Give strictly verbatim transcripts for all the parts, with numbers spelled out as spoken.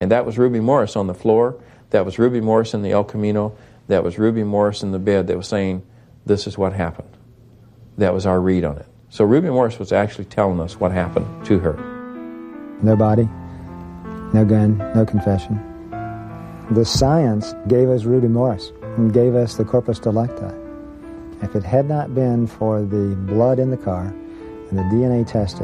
And that was Ruby Morris on the floor. That was Ruby Morris in the El Camino. That was Ruby Morris in the bed that was saying, this is what happened. That was our read on it. So Ruby Morris was actually telling us what happened to her. No body, no gun, no confession. The science gave us Ruby Morris and gave us the corpus delicti. If it had not been for the blood in the car and the D N A testing,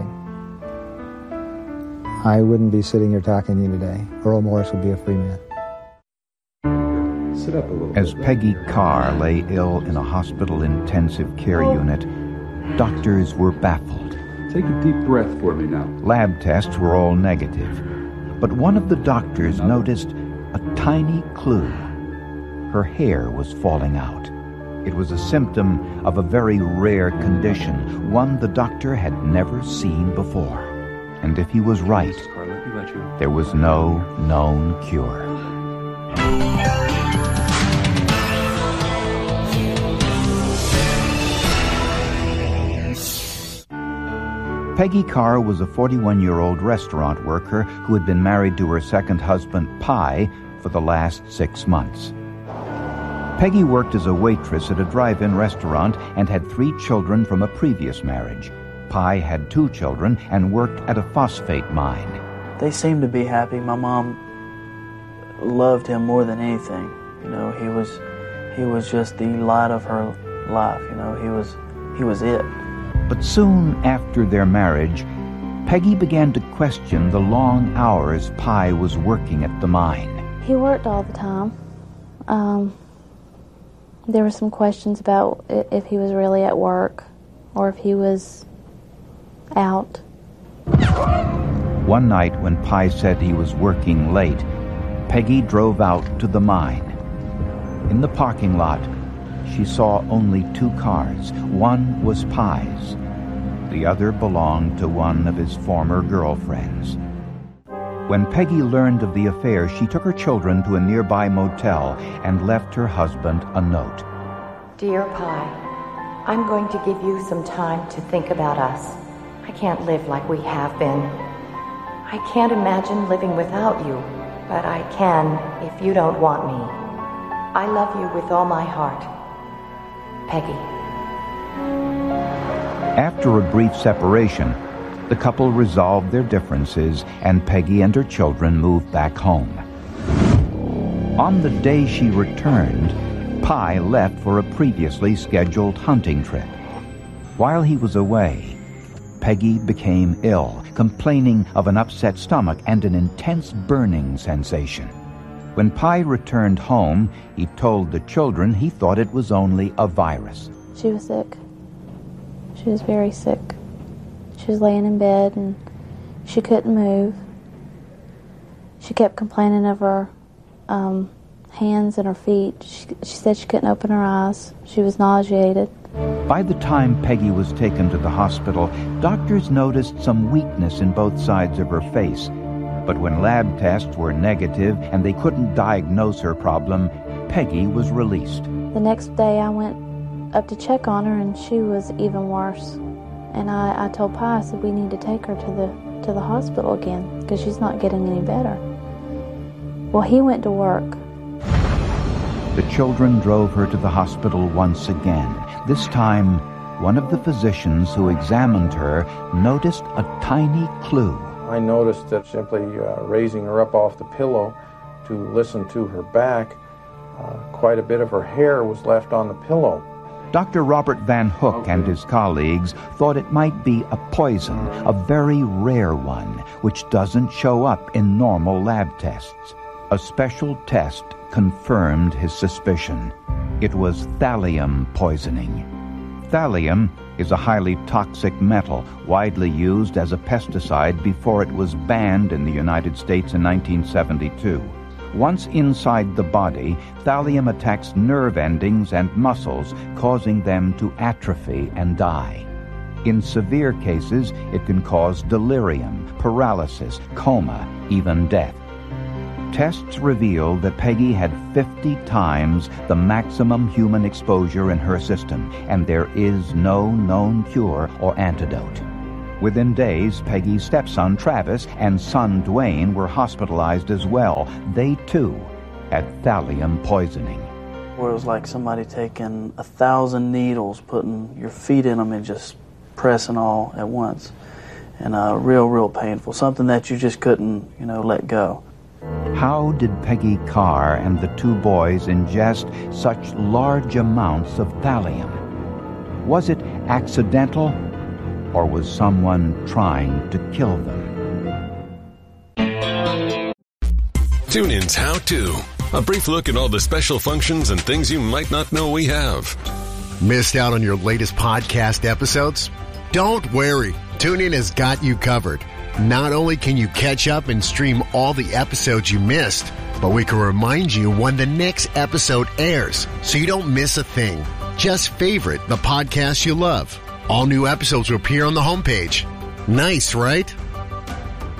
I wouldn't be sitting here talking to you today. Earl Morris would be a free man. Sit up a little As bit. Peggy Carr lay ill in a hospital intensive care unit, doctors were baffled. Take a deep breath for me now. Lab tests were all negative, but one of the doctors noticed a tiny clue. Her hair was falling out. It was a symptom of a very rare condition, one the doctor had never seen before. And if he was right, there was no known cure. Peggy Carr was a forty-one-year-old restaurant worker who had been married to her second husband, Pye, for the last six months. Peggy worked as a waitress at a drive-in restaurant and had three children from a previous marriage. Pye had two children and worked at a phosphate mine. They seemed to be happy. My mom loved him more than anything. You know, he was he was just the light of her life. You know, he was he was it. But soon after their marriage, Peggy began to question the long hours Pye was working at the mine. He worked all the time. Um, there were some questions about if he was really at work or if he was out. One night when Pye said he was working late, Peggy drove out to the mine. In the parking lot, she saw only two cars. One was Pye's. The other belonged to one of his former girlfriends. When Peggy learned of the affair, she took her children to a nearby motel and left her husband a note. Dear Pye, I'm going to give you some time to think about us. I can't live like we have been. I can't imagine living without you, but I can if you don't want me. I love you with all my heart. Peggy. After a brief separation, the couple resolved their differences and Peggy and her children moved back home. On the day she returned, Pye left for a previously scheduled hunting trip. While he was away, Peggy became ill, complaining of an upset stomach and an intense burning sensation. When Pye returned home, he told the children he thought it was only a virus. She was sick. She was very sick. She was laying in bed and she couldn't move. She kept complaining of her um, hands and her feet. She, she said she couldn't open her eyes. She was nauseated. By the time Peggy was taken to the hospital, doctors noticed some weakness in both sides of her face. But when lab tests were negative and they couldn't diagnose her problem, Peggy was released. The next day I went up to check on her and she was even worse. And I, I told Pye, I said, we need to take her to the to the hospital again because she's not getting any better. Well, he went to work. The children drove her to the hospital once again. This time, one of the physicians who examined her noticed a tiny clue. I noticed that simply uh, raising her up off the pillow to listen to her back, uh, quite a bit of her hair was left on the pillow. Doctor Robert Van Hook okay. and his colleagues thought it might be a poison, a very rare one, which doesn't show up in normal lab tests. A special test confirmed his suspicion. It was thallium poisoning. Thallium is a highly toxic metal, widely used as a pesticide before it was banned in the United States in nineteen seventy-two. Once inside the body, thallium attacks nerve endings and muscles, causing them to atrophy and die. In severe cases, it can cause delirium, paralysis, coma, even death. Tests revealed that Peggy had fifty times the maximum human exposure in her system, and there is no known cure or antidote. Within days, Peggy's stepson Travis and son Dwayne were hospitalized as well. They, too, had thallium poisoning. Where it was like somebody taking a thousand needles, putting your feet in them and just pressing all at once. And uh, real, real painful. Something that you just couldn't, you know, let go. How did Peggy Carr and the two boys ingest such large amounts of thallium? Was it accidental, or was someone trying to kill them? TuneIn's How To. A brief look at all the special functions and things you might not know we have. Missed out on your latest podcast episodes? Don't worry. TuneIn has got you covered. Not only can you catch up and stream all the episodes you missed, but we can remind you when the next episode airs so you don't miss a thing. Just favorite the podcast you love. All new episodes will appear on the homepage. Nice, right?